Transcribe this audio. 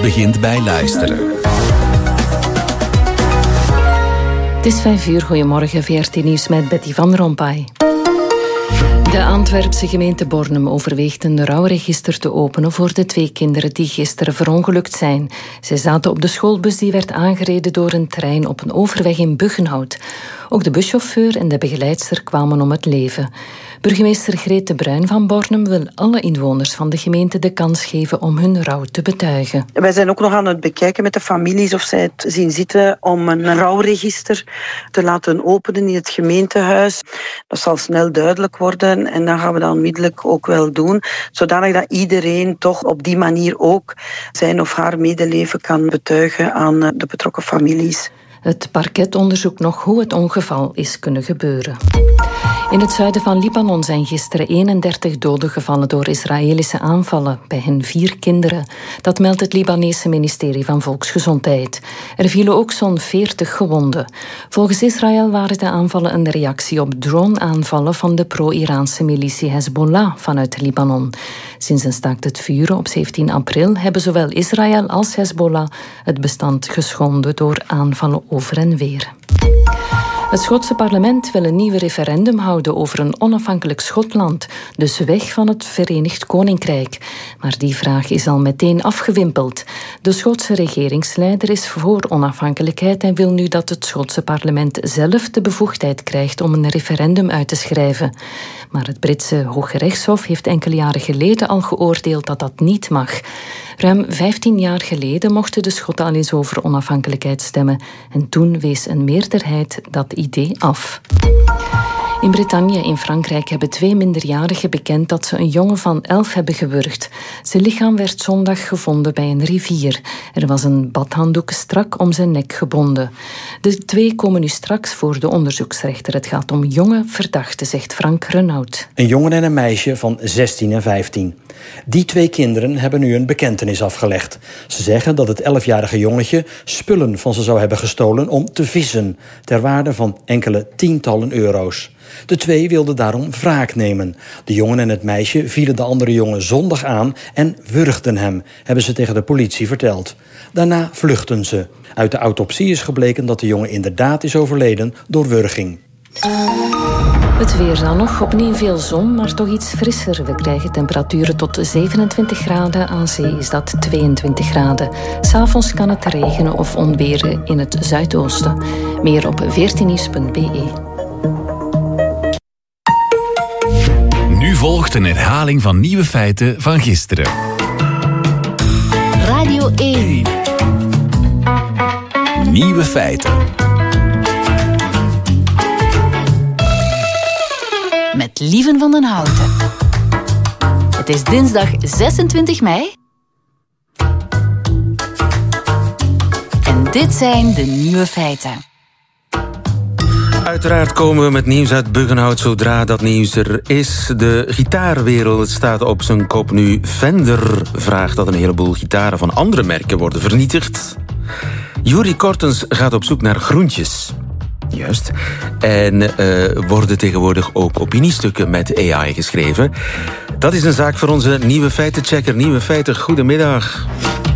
begint bij luisteren. Het is 5 uur. Goedemorgen, VRT Nieuws met Betty van Rompuy. De Antwerpse gemeente Bornem overweegt een rouwregister te openen voor de 2 kinderen die gisteren verongelukt zijn. Zij zaten op de schoolbus die werd aangereden door een trein op een overweg in Buggenhout. Ook de buschauffeur en de begeleidster kwamen om het leven. Burgemeester Greet de Bruin van Bornem wil alle inwoners van de gemeente de kans geven om hun rouw te betuigen. Wij zijn ook nog aan het bekijken met de families of zij het zien zitten om een rouwregister te laten openen in het gemeentehuis. Dat zal snel duidelijk worden en dat gaan we dan onmiddellijk ook wel doen, zodanig dat iedereen toch op die manier ook zijn of haar medeleven kan betuigen aan de betrokken families. Het parket onderzoekt nog hoe het ongeval is kunnen gebeuren. In het zuiden van Libanon zijn gisteren 31 doden gevallen door Israëlische aanvallen, bij hen 4 kinderen. Dat meldt het Libanese ministerie van Volksgezondheid. Er vielen ook zo'n 40 gewonden. Volgens Israël waren de aanvallen een reactie op drone-aanvallen van de pro-Iraanse militie Hezbollah vanuit Libanon. Sinds een staakt het vuren op 17 april hebben zowel Israël als Hezbollah het bestand geschonden door aanvallen over en weer. Het Schotse parlement wil een nieuw referendum houden over een onafhankelijk Schotland, dus weg van het Verenigd Koninkrijk. Maar die vraag is al meteen afgewimpeld. De Schotse regeringsleider is voor onafhankelijkheid en wil nu dat het Schotse parlement zelf de bevoegdheid krijgt om een referendum uit te schrijven. Maar het Britse Hooggerechtshof heeft enkele jaren geleden al geoordeeld dat dat niet mag. Ruim 15 jaar geleden mochten de Schotten al eens over onafhankelijkheid stemmen en toen wees een meerderheid dat idee af. In Bretagne in Frankrijk hebben 2 minderjarigen bekend dat ze een jongen van 11 hebben gewurgd. Zijn lichaam werd zondag gevonden bij een rivier. Er was een badhanddoek strak om zijn nek gebonden. De 2 komen nu straks voor de onderzoeksrechter. Het gaat om jonge verdachten, zegt Frank Renaud. Een jongen en een meisje van 16 en 15. Die 2 kinderen hebben nu een bekentenis afgelegd. Ze zeggen dat het 11-jarige jongetje spullen van ze zou hebben gestolen om te vissen, ter waarde van enkele tientallen euro's. De 2 wilden daarom wraak nemen. De jongen en het meisje vielen de andere jongen zondag aan en wurgden hem, hebben ze tegen de politie verteld. Daarna vluchtten ze. Uit de autopsie is gebleken dat de jongen inderdaad is overleden door wurging. Het weer dan nog. Opnieuw veel zon, maar toch iets frisser. We krijgen temperaturen tot 27 graden. Aan zee is dat 22 graden. 'S Avonds kan het regenen of onweren in het zuidoosten. Meer op 14nieuws.be. Nu volgt een herhaling van nieuwe feiten van gisteren. Radio 1. Nieuwe feiten. Met Lieven van den Houten. Het is dinsdag 26 mei. En dit zijn de nieuwe feiten. Uiteraard komen we met nieuws uit Buggenhout zodra dat nieuws er is. De gitaarwereld staat op zijn kop nu. Fender vraagt dat een heleboel gitaren van andere merken worden vernietigd. Yuri Kortens gaat op zoek naar groentjes. Juist. En worden tegenwoordig ook opiniestukken met AI geschreven. Dat is een zaak voor onze nieuwe feitenchecker. Nieuwe feiten, goedemiddag.